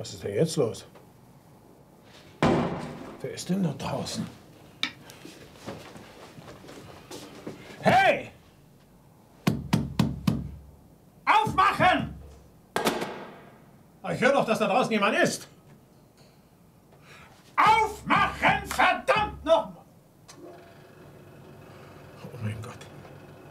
Was ist denn jetzt los? Wer ist denn da draußen? Hey! Aufmachen! Ich höre doch, dass da draußen jemand ist.